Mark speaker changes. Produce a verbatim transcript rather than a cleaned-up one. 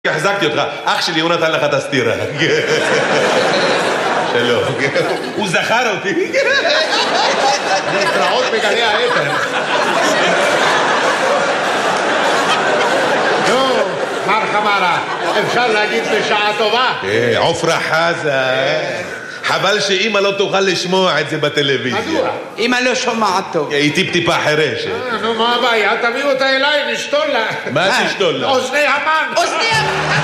Speaker 1: החזקתי אותך, אח שלי, הוא נתן לך את הסתירה. שלום. הוא זכר אותי.
Speaker 2: להתראות בגלי האתר. נו, מר חמרה, אפשר להגיד בשעה טובה?
Speaker 1: עופרה חזה. חבל שאמא לא תוכל לשמוע את זה בטלוויזיה.
Speaker 2: מדוע?
Speaker 3: אמא לא שומעת טוב.
Speaker 1: היא טיפ-טיפה חירשת.
Speaker 2: נו, מה הבעיה? תביאו אותה אליי, נשתול לה.
Speaker 1: מה תשתול לה?
Speaker 2: אוזני המן.
Speaker 3: אוזני המן.